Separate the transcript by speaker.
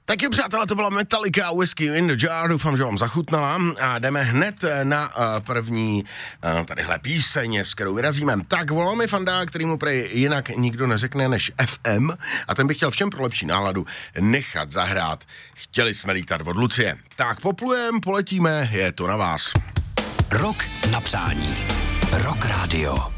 Speaker 1: Taky přátelé, to byla Metallica Whiskey in the Jar, doufám, že vám zachutnala a jdeme hned na první tadyhle píseň, s kterou vyrazíme. Tak volal mi fanda, kterýmu prej jinak nikdo neřekne než FM a ten by chtěl všem pro lepší náladu nechat zahrát Chtěli jsme lítat od Lucie. Tak poletíme, je to na vás.
Speaker 2: Rok na přání. Rock Radio.